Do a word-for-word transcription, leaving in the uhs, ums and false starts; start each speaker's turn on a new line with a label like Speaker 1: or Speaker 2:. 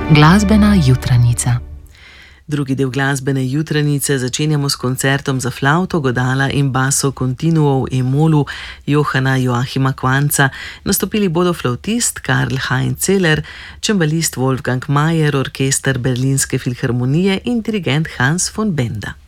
Speaker 1: Glasbena jutranica.
Speaker 2: Drugi del glasbene jutranice začenjamo s koncertom za flavto, godala in baso continuo v E-molu Johana Joachima Quanza. Nastopili bodo flavtist Karl Heinz Zeller, čembalist Wolfgang Mayer, orkester Berlinske filharmonije in dirigent Hans von Benda.